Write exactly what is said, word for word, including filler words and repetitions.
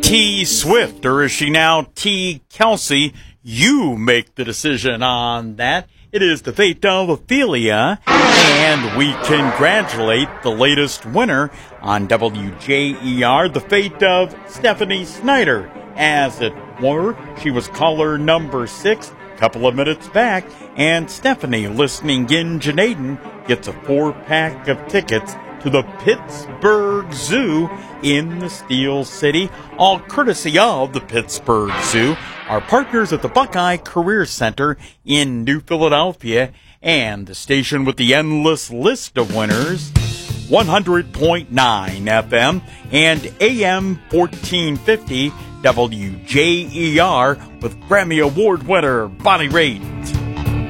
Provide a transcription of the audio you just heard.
T Swift, or is she now T Kelsey? You make the decision on that. It is the fate of Ophelia, and we congratulate the latest winner on W J E R, the fate of Stephanie Snyder. As it were, she was caller number six, a couple of minutes back, and Stephanie, listening in Janaden, gets a four-pack of tickets to the Pittsburgh Zoo in the Steel City, all courtesy of the Pittsburgh Zoo, our partners at the Buckeye Career Center in New Philadelphia, and the station with the endless list of winners, one hundred point nine F M and A M fourteen fifty W J E R, with Grammy Award winner Bonnie Raitt.